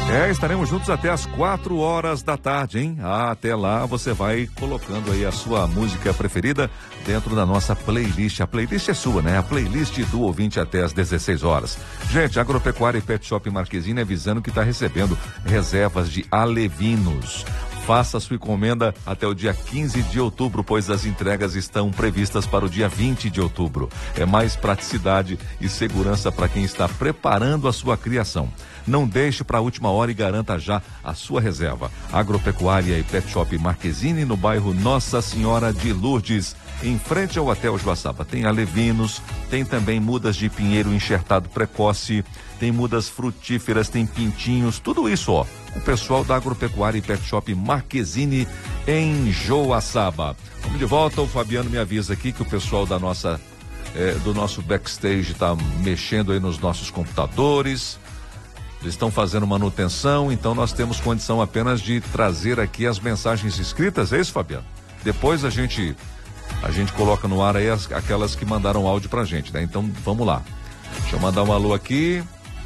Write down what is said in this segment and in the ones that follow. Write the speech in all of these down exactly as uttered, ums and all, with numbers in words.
É, estaremos juntos até as quatro horas da tarde, hein? Ah, até lá você vai colocando aí a sua música preferida dentro da nossa playlist. A playlist é sua, né? A playlist do ouvinte até as dezesseis horas. Gente, Agropecuária e Pet Shop Marquezine avisando que está recebendo reservas de alevinos. Faça sua encomenda até o dia quinze de outubro, pois as entregas estão previstas para o dia vinte de outubro. É mais praticidade e segurança para quem está preparando a sua criação. Não deixe para a última hora e garanta já a sua reserva. Agropecuária e Pet Shop Marquezine, no bairro Nossa Senhora de Lourdes, em frente ao Hotel Joaçaba. Tem alevinos, tem também mudas de pinheiro enxertado precoce, tem mudas frutíferas, tem pintinhos, tudo isso, ó. O pessoal da Agropecuária e Pet Shop Marquezine em Joaçaba. Vamos de volta, o Fabiano me avisa aqui que o pessoal da nossa, eh, do nosso backstage está mexendo aí nos nossos computadores. Eles estão fazendo manutenção, então nós temos condição apenas de trazer aqui as mensagens escritas, é isso, Fabiano? Depois a gente a gente coloca no ar aí as, aquelas que mandaram áudio pra gente, né? Então vamos lá. Deixa eu mandar um alô aqui.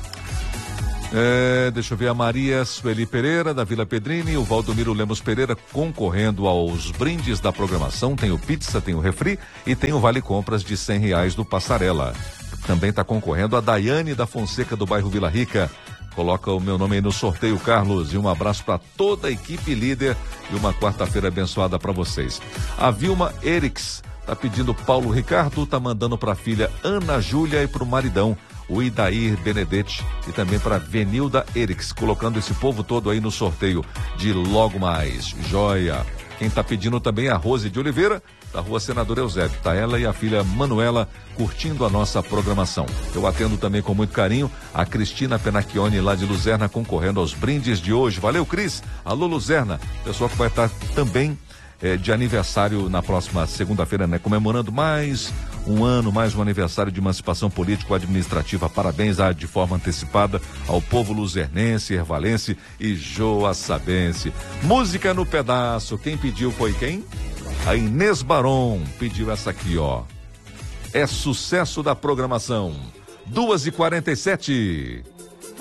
É, deixa eu ver a Maria Sueli Pereira, da Vila Pedrini, o Valdomiro Lemos Pereira concorrendo aos brindes da programação. Tem o pizza, tem o refri e tem o Vale Compras de cem reais do Passarela. Também está concorrendo a Daiane da Fonseca, do bairro Vila Rica. Coloca o meu nome aí no sorteio, Carlos, e um abraço para toda a equipe líder e uma quarta-feira abençoada para vocês. A Vilma Erix tá pedindo Paulo Ricardo, tá mandando para a filha Ana Júlia e para o maridão, o Idair Benedetti, e também para Venilda Erix, colocando esse povo todo aí no sorteio de logo mais. Joia! Quem tá pedindo também é a Rose de Oliveira, da Rua Senador Eusébio. Tá ela e a filha Manuela curtindo a nossa programação. Eu atendo também com muito carinho a Cristina Penacchione, lá de Luzerna, concorrendo aos brindes de hoje. Valeu, Cris! Alô, Luzerna! Pessoal que vai estar também eh, de aniversário na próxima segunda-feira, né? Comemorando mais um ano, mais um aniversário de emancipação político-administrativa. Parabéns a, de forma antecipada ao povo luzernense, ervalense e joaçabense. Música no pedaço. Quem pediu foi quem? A Inês Baron pediu essa aqui, ó. É sucesso da programação. duas e quarenta e sete.